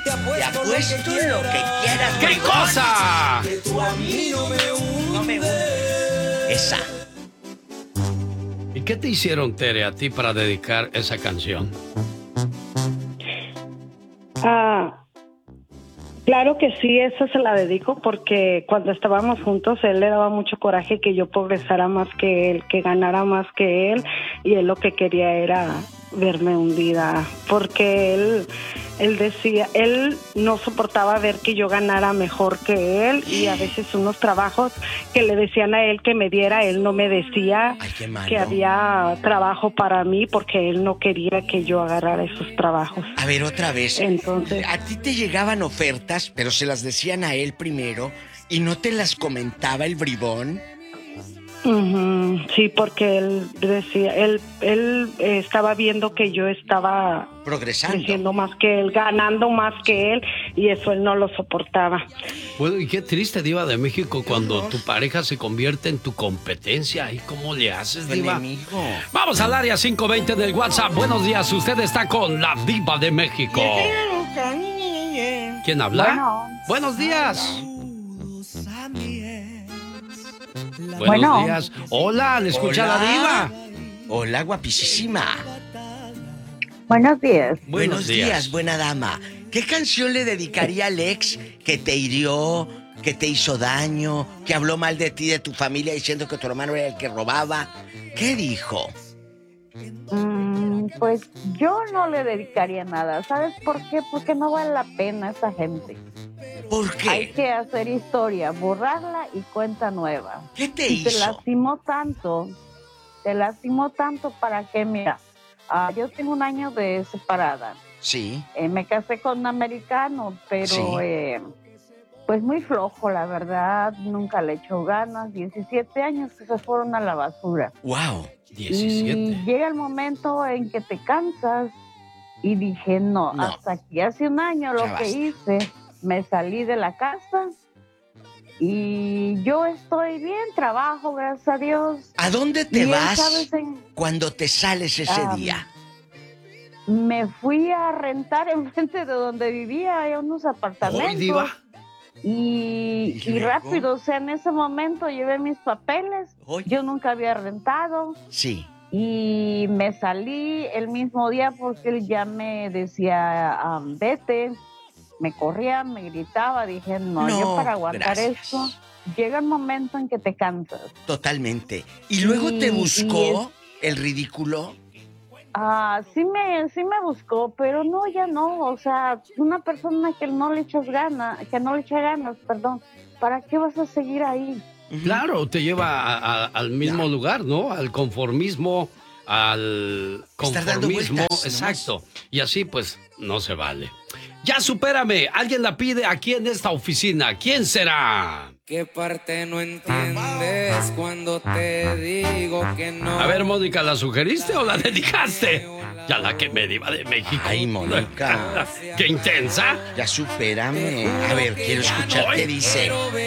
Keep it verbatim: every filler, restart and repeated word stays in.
Te apuesto, Te apuesto lo, que lo que quieras. ¿Qué bribón? Cosa? Que tú a mí no me hundes. No me hundes. Esa. ¿Y qué te hicieron, Tere, a ti para dedicar esa canción? Ah, claro que sí, esa se la dedico porque cuando estábamos juntos él le daba mucho coraje que yo progresara más que él, que ganara más que él, y él lo que quería era verme hundida, porque él él decía, él no soportaba ver que yo ganara mejor que él, y a veces unos trabajos que le decían a él que me diera, él no me decía. Ay, qué malo. Que había trabajo para mí porque él no quería que yo agarrara esos trabajos. A ver, otra vez. Entonces, a ti te llegaban ofertas, pero se las decían a él primero y no te las comentaba el bribón. Uh-huh, sí, porque él decía, él, él eh, estaba viendo que yo estaba progresando, creciendo más que él, ganando más que él, y eso él no lo soportaba. Bueno, y qué triste, Diva de México, cuando tu pareja se convierte en tu competencia. ¿Y cómo le haces, Diva? Enemigo. Vamos al área cinco veinte del WhatsApp. Buenos días, usted está con la Diva de México. ¿Quién habla? Bueno. Buenos días. Buenos bueno. días. Hola, ¿le escucha Hola. la Diva? Hola, guapísima. Buenos días. Buenos, Buenos días. días, buena dama. ¿Qué canción le dedicaría al ex que te hirió, que te hizo daño, que habló mal de ti, de tu familia, diciendo que tu hermano era el que robaba? ¿Qué dijo? Mm, pues yo no le dedicaría nada. ¿Sabes por qué? Porque no vale la pena esa gente. ¿Por qué? Hay que hacer historia, borrarla y cuenta nueva. ¿Qué te y hizo? Te lastimó tanto, te lastimó tanto para que, mira, uh, yo tengo un año de separada. Sí. Eh, me casé con un americano, pero Sí. eh, pues muy flojo, la verdad. Nunca le echó ganas. diecisiete años que se fueron a la basura. Wow. diecisiete. Y llega el momento en que te cansas y dije, no, No. hasta aquí. Hace un año lo Ya que basta. hice, me salí de la casa y yo estoy bien, trabajo, gracias a Dios. ¿A dónde te Y él, vas ¿sabes en- cuando te sales ese Ah, día? Me fui a rentar enfrente de donde vivía, hay unos apartamentos. Hoy, Diva. Y, ¿Y y luego? rápido, o sea, en ese momento llevé mis papeles. Oye. Yo nunca había rentado. Sí. Y me salí el mismo día porque él ya me decía, um, vete. Me corría, me gritaba. Dije, no, No, yo para aguantar gracias. esto, llega el momento en que te cansas. Totalmente. ¿Y luego Y- te y buscó el ridículo? Ah, sí me, sí me buscó, pero no, ya no. O sea, una persona que no le echas ganas, que no le echa ganas, perdón, ¿para qué vas a seguir ahí? Claro, te lleva a- a- al mismo Ya. lugar, ¿no? Al conformismo, al Estar dando conformismo, vueltas, exacto. Y así, pues, no se vale. Ya supérame, alguien la pide aquí en esta oficina. ¿Quién será? ¿Qué parte no entiendes cuando te digo que no? A ver, Mónica, ¿la sugeriste o la dedicaste? Ya la que me Diva de México. Ay, Mónica. ¡Qué intensa! Ya supérame. A ver, quiero escuchar qué dice.